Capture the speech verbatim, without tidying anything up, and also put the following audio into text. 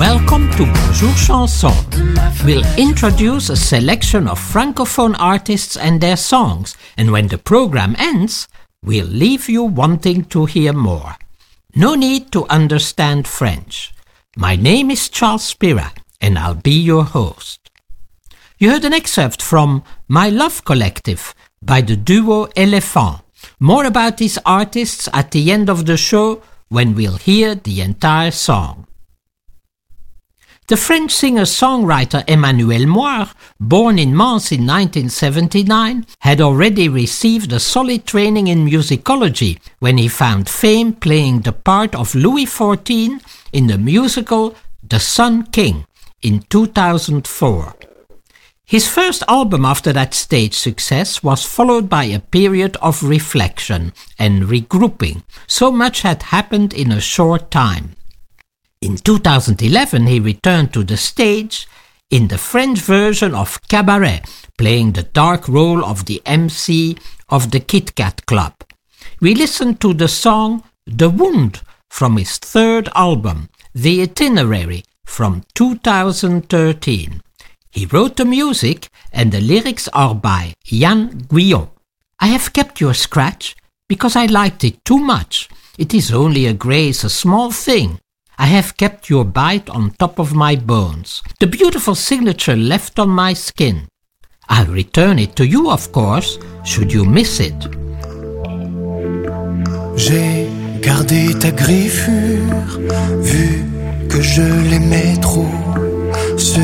Welcome to Bonjour Chanson. We'll introduce a selection of Francophone artists and their songs, and when the program ends, we'll leave you wanting to hear more. No need to understand French. My name is Charles Spira, and I'll be your host. You heard an excerpt from My Love Collective by the duo Elephant. More about these artists at the end of the show when we'll hear the entire song. The French singer-songwriter Emmanuel Moir, born in Mans in nineteen seventy-nine, had already received a solid training in musicology when he found fame playing the part of Louis the fourteenth in the musical The Sun King in two thousand four. His first album after that stage success was followed by a period of reflection and regrouping. So much had happened in a short time. In two thousand eleven, he returned to the stage in the French version of Cabaret, playing the dark role of the M C of the Kit Kat Club. We listened to the song The Wound from his third album, The Itinerary, from two thousand thirteen. He wrote the music and the lyrics are by Yann Guillon. I have kept your scratch because I liked it too much. It is only a graze, a small thing. I have kept your bite on top of my bones, the beautiful signature left on my skin. I'll return it to you, of course, should you miss it. J'ai gardé ta griffure, vu que je l'aimais trop.